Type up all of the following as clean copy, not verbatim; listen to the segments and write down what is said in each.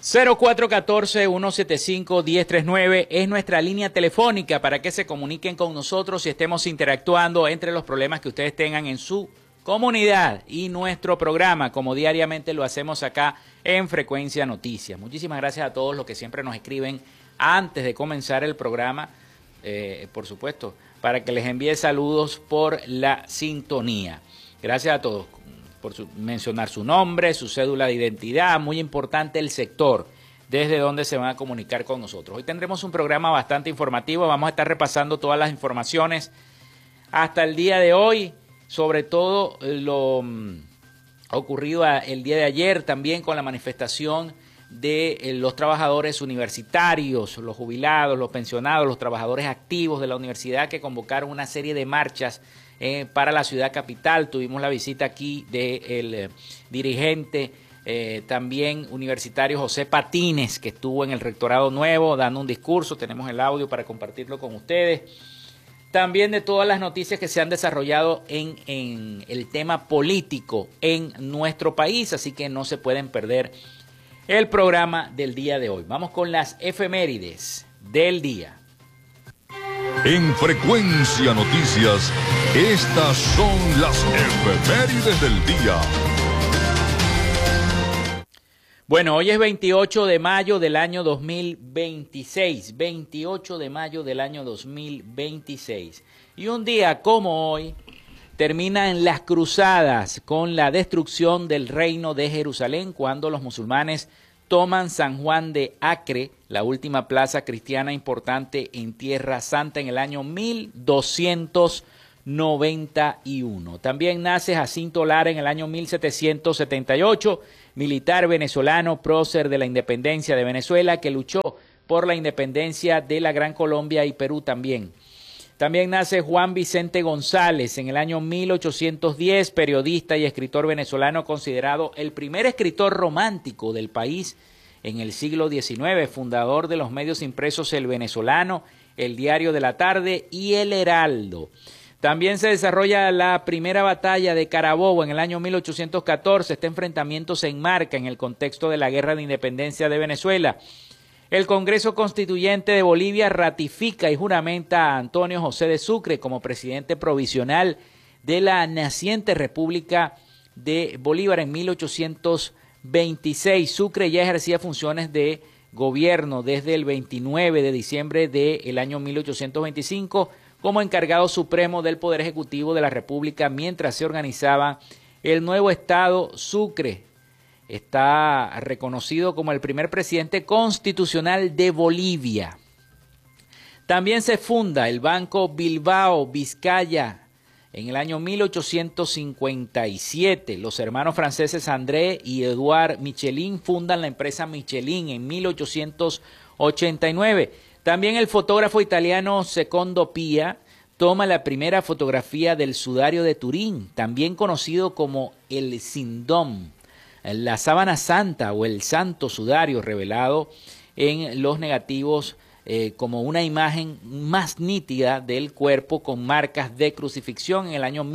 0414-175-1039 es nuestra línea telefónica para que se comuniquen con nosotros y estemos interactuando entre los problemas que ustedes tengan en su comunidad y nuestro programa, como diariamente lo hacemos acá en Frecuencia Noticias. Muchísimas gracias a todos los que siempre nos escriben antes de comenzar el programa, por supuesto, para que les envíe saludos por la sintonía. Gracias a todos por mencionar su nombre, su cédula de identidad, muy importante el sector desde donde se van a comunicar con nosotros. Hoy tendremos un programa bastante informativo, vamos a estar repasando todas las informaciones hasta el día de hoy, sobre todo lo ocurrido el día de ayer también con la manifestación de los trabajadores universitarios, los jubilados, los pensionados, los trabajadores activos de la universidad que convocaron una serie de marchas para la ciudad capital. Tuvimos la visita aquí del dirigente también universitario José Patines, que estuvo en el Rectorado Nuevo dando un discurso. Tenemos el audio para compartirlo con ustedes. También de todas las noticias que se han desarrollado en el tema político en nuestro país, así que no se pueden perder el programa del día de hoy. Vamos con las efemérides del día. En Frecuencia Noticias, estas son las efemérides del día. Bueno, hoy es 28 de mayo del año 2026, 28 de mayo del año 2026. Y un día como hoy termina en las cruzadas con la destrucción del reino de Jerusalén, cuando los musulmanes toman San Juan de Acre, la última plaza cristiana importante en Tierra Santa, en el año 1291. También nace Jacinto Lara en el año 1778, militar venezolano, prócer de la independencia de Venezuela, que luchó por la independencia de la Gran Colombia y Perú también. También nace Juan Vicente González en el año 1810, periodista y escritor venezolano, considerado el primer escritor romántico del país en el siglo XIX, fundador de los medios impresos El Venezolano, El Diario de la Tarde y El Heraldo. También se desarrolla la primera batalla de Carabobo en el año 1814. Este enfrentamiento se enmarca en el contexto de la Guerra de Independencia de Venezuela. El Congreso Constituyente de Bolivia ratifica y juramenta a Antonio José de Sucre como presidente provisional de la naciente República de Bolívar en 1826. Sucre ya ejercía funciones de gobierno desde el 29 de diciembre del año 1825 como encargado supremo del Poder Ejecutivo de la República mientras se organizaba el nuevo Estado Sucre. Está reconocido como el primer presidente constitucional de Bolivia. También se funda el Banco Bilbao Vizcaya en el año 1857. Los hermanos franceses André y Edouard Michelin fundan la empresa Michelin en 1889. También el fotógrafo italiano Secondo Pia toma la primera fotografía del sudario de Turín, también conocido como el Sindom, la sábana santa o el santo sudario, revelado en los negativos como una imagen más nítida del cuerpo con marcas de crucifixión en el año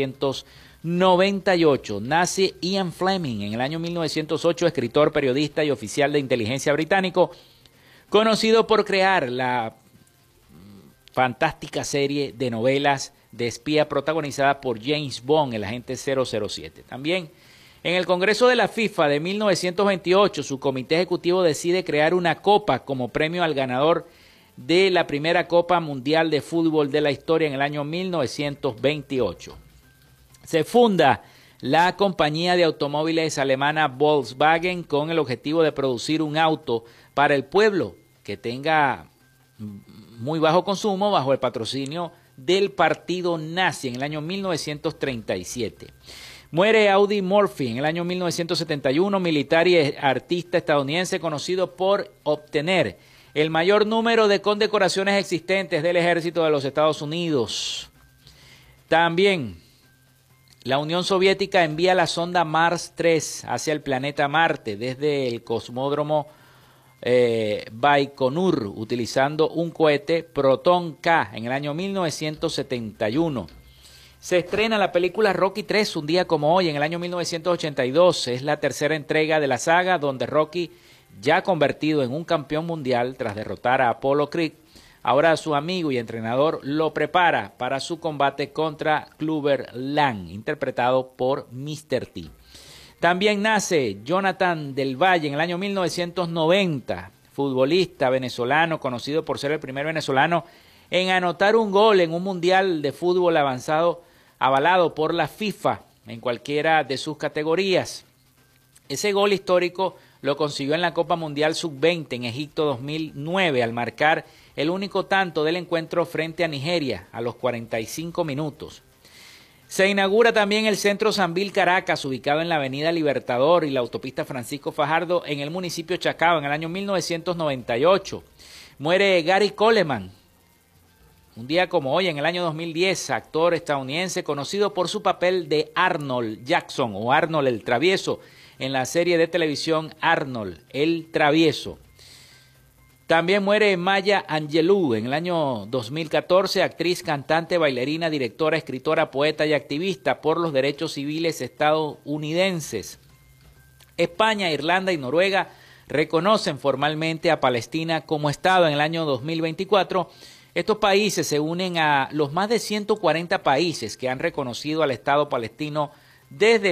1898. Nace Ian Fleming en el año 1908, escritor, periodista y oficial de inteligencia británico, conocido por crear la fantástica serie de novelas de espía protagonizada por James Bond, el agente 007. También en el Congreso de la FIFA de 1928, su comité ejecutivo decide crear una copa como premio al ganador de la primera Copa Mundial de Fútbol de la historia en el año 1928. Se funda la compañía de automóviles alemana Volkswagen con el objetivo de producir un auto para el pueblo que tenga muy bajo consumo bajo el patrocinio del partido nazi en el año 1937. Muere Audie Murphy en el año 1971, militar y artista estadounidense conocido por obtener el mayor número de condecoraciones existentes del ejército de los Estados Unidos. También la Unión Soviética envía la sonda Mars 3 hacia el planeta Marte desde el cosmódromo Baikonur, utilizando un cohete Proton-K en el año 1971. Se estrena la película Rocky 3 un día como hoy, en el año 1982. Es la tercera entrega de la saga donde Rocky ya convertido en un campeón mundial tras derrotar a Apollo Creed, ahora su amigo y entrenador lo prepara para su combate contra Clubber Lang, interpretado por Mr. T. También nace Jonathan del Valle en el año 1990, futbolista venezolano, conocido por ser el primer venezolano en anotar un gol en un mundial de fútbol avanzado avalado por la FIFA en cualquiera de sus categorías. Ese gol histórico lo consiguió en la Copa Mundial Sub-20 en Egipto 2009 al marcar el único tanto del encuentro frente a Nigeria a los 45 minutos. Se inaugura también el Centro Sambil Caracas, ubicado en la Avenida Libertador y la autopista Francisco Fajardo en el municipio Chacao en el año 1998. Muere Gary Coleman, un día como hoy, en el año 2010, actor estadounidense conocido por su papel de Arnold Jackson o Arnold el Travieso en la serie de televisión Arnold el Travieso. También muere Maya Angelou en el año 2014, actriz, cantante, bailarina, directora, escritora, poeta y activista por los derechos civiles estadounidenses. España, Irlanda y Noruega reconocen formalmente a Palestina como Estado en el año 2024. Estos países se unen a los más de 140 países que han reconocido al Estado palestino desde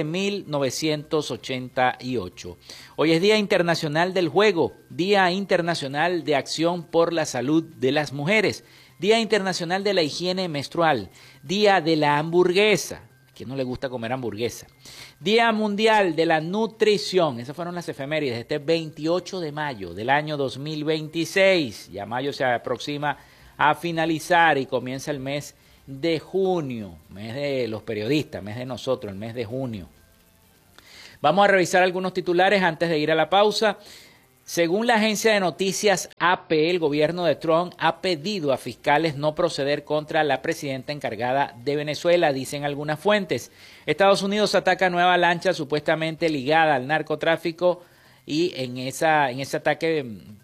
1988. Hoy es Día Internacional del Juego, Día Internacional de Acción por la Salud de las Mujeres, Día Internacional de la Higiene Menstrual, Día de la Hamburguesa. ¿A quién no le gusta comer hamburguesa? Día Mundial de la Nutrición. Esas fueron las efemérides. Este 28 de mayo del año 2026. Ya mayo se aproxima a finalizar y comienza el mes de junio, mes de los periodistas, mes de nosotros, el mes de junio. Vamos a revisar algunos titulares antes de ir a la pausa. Según la agencia de noticias AP, el gobierno de Trump ha pedido a fiscales no proceder contra la presidenta encargada de Venezuela, dicen algunas fuentes. Estados Unidos ataca nueva lancha supuestamente ligada al narcotráfico y en ese ataque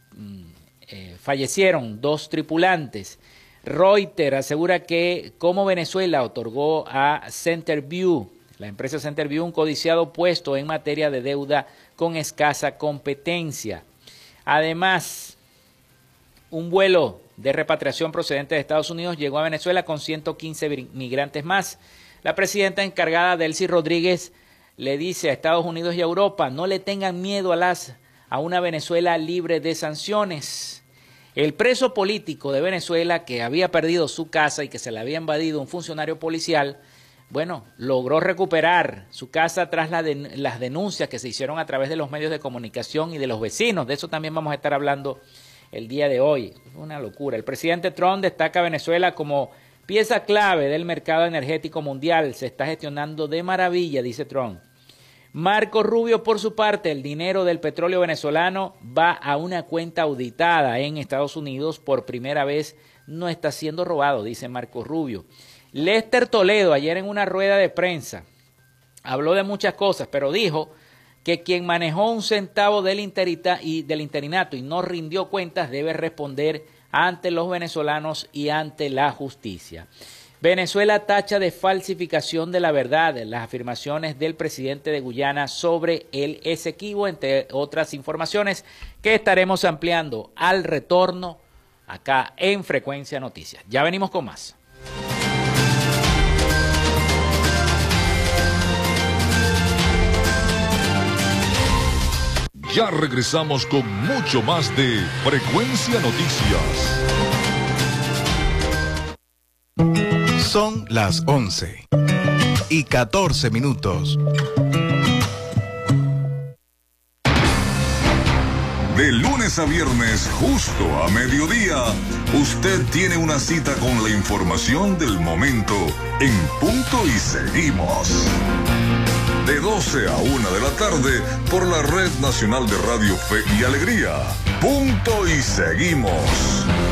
fallecieron 2 tripulantes. Reuters asegura que como Venezuela otorgó a Centerview, la empresa Centerview, un codiciado puesto en materia de deuda con escasa competencia. Además, un vuelo de repatriación procedente de Estados Unidos llegó a Venezuela con 115 migrantes más. La presidenta encargada, Delcy Rodríguez, le dice a Estados Unidos y a Europa: no le tengan miedo a una Venezuela libre de sanciones. El preso político de Venezuela, que había perdido su casa y que se le había invadido un funcionario policial, logró recuperar su casa tras las denuncias que se hicieron a través de los medios de comunicación y de los vecinos. De eso también vamos a estar hablando el día de hoy. Es una locura. El presidente Trump destaca a Venezuela como pieza clave del mercado energético mundial. Se está gestionando de maravilla, dice Trump. Marco Rubio, por su parte, el dinero del petróleo venezolano va a una cuenta auditada en Estados Unidos. Por primera vez no está siendo robado, dice Marco Rubio. Lester Toledo, ayer en una rueda de prensa, habló de muchas cosas, pero dijo que quien manejó un centavo del interinato y no rindió cuentas debe responder ante los venezolanos y ante la justicia. Venezuela tacha de falsificación de la verdad las afirmaciones del presidente de Guyana sobre el Esequibo, entre otras informaciones que estaremos ampliando al retorno acá en Frecuencia Noticias. Ya venimos con más. Ya regresamos con mucho más de Frecuencia Noticias. Son las 11:14. De lunes a viernes, justo a mediodía, usted tiene una cita con la información del momento en Punto y Seguimos. De 12 a 1 de la tarde por la Red Nacional de Radio Fe y Alegría. Punto y Seguimos.